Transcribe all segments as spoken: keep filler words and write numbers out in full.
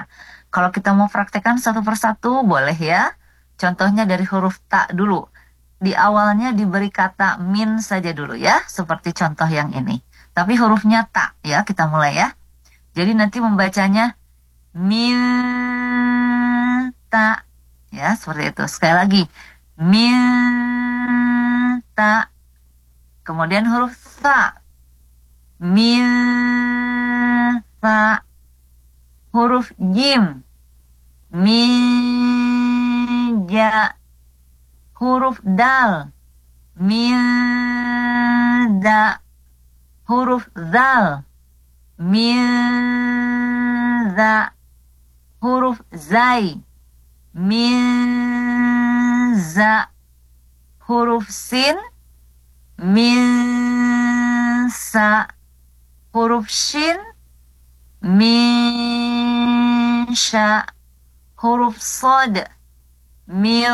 Nah, kalau kita mau praktekkan satu persatu boleh ya. Contohnya dari huruf ta dulu. Di awalnya diberi kata min saja dulu ya, seperti contoh yang ini. Tapi hurufnya ta ya, kita mulai ya. Jadi nanti membacanya min ta ya, seperti itu. Sekali lagi. Min ta. Kemudian huruf sa. Min sa. Huruf jim. Min ja. Huruf dal. Min da. Huruf zal. Min za. Huruf zai. Min za. Huruf sin. Min sa. Huruf shin. Min sha. Huruf sod. Min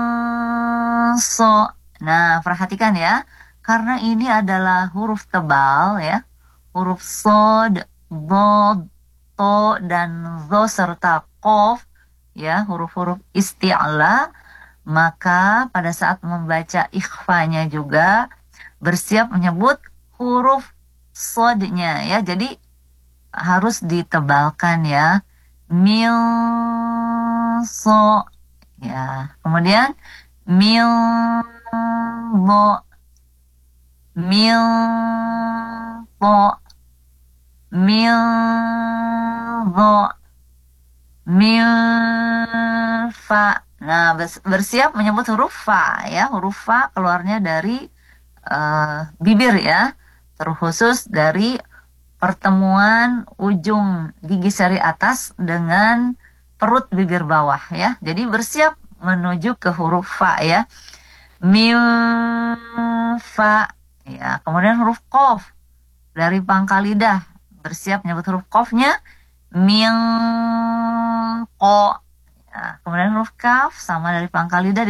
so. Nah, perhatikan ya. Karena ini adalah huruf tebal ya. Huruf sod, dod, to, dan zo serta kof ya, huruf-huruf isti'la. Maka pada saat membaca ikhfanya juga bersiap menyebut huruf sodnya ya. Jadi harus ditebalkan ya. Mil so ya. Kemudian mil bo. Mil po. Mil bo. Mil fa. Nah, bersiap menyebut huruf fa ya. Huruf fa keluarnya dari uh, bibir ya. Terkhusus dari pertemuan ujung gigi seri atas dengan perut bibir bawah ya. Jadi bersiap menuju ke huruf fa ya. Mil fa ya. Kemudian huruf qaf dari pangkal lidah, bersiap menyebut huruf qafnya. Mil ko ya. Kemudian huruf kaf sama dari pangkal lidah